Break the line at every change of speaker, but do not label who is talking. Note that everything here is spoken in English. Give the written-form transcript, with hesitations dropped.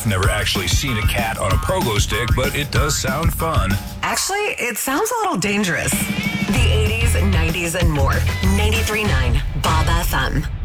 I've never actually seen a cat on a pogo stick, but it does sound fun.
Actually, it sounds a little dangerous. The 80s, 90s, and more. 93.9 Bob FM.